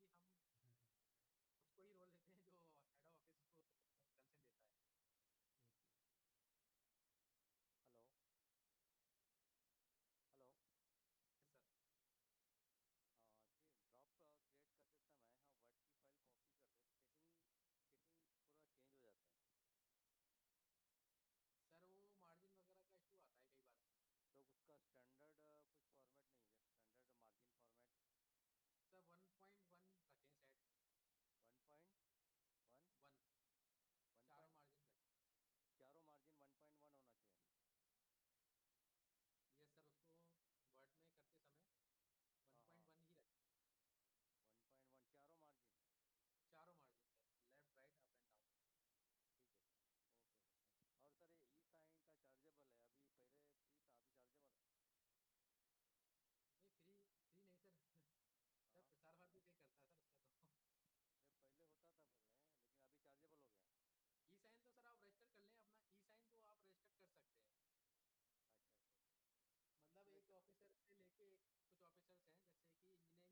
कि हम उसको ही रोल देते हैं जो हेड ऑफ ऑफिस को कंसेंट देता है। ओके। हेलो। हेलो। सर। हाँ जी, ड्राफ्ट क्रिएट करते समय हाँ वर्ड की फाइल कॉपी करते स्पेसिंग स्पेसिंग पूरा चेंज हो जाता है। सर वो मार्जिन वगैरह का इशू आता है कई बार। तो उसका स्टैंडर्ड कुछ फॉर्मेट नहीं है क्या, स्टैंडर्ड मार्जिन फॉर्मेट? सर 1.1 रखें सेट। 1.1। 1। वन चारों पॉइंट मार्जिन रखें। चारों मार्जिन 1.1 होना चाहिए। ये सर उसको वर्ड में करते समय हाँ हाँ। 1.1 ही रखें। 1.1 चारों मार्जिन। चारों margin sir, left right up and down. ठीक है sir, okay sir, thank you. और सर ये ई साइन का चार्जेबल है, अभी पहले फ्री था अभी चार्जेबल है? नहीं, फ्री फ्री नहीं सर। सर हाँ। प्रसार भारती पे करता है सर उसका तो। अरे पहले होता था पहले, लेकिन अभी चार्जेबल हो गया। ई साइन तो सर आप रजिस्टर कर लें अपना, ई साइन तो आप रजिस्टर कर सकते हैं। अच्छा अच्छा अच्छा। मतलब ठीक है एक सर। ऑफिसर से लेके कुछ ऑफिसर्स हैं जैसे कि इंजीनियरिंग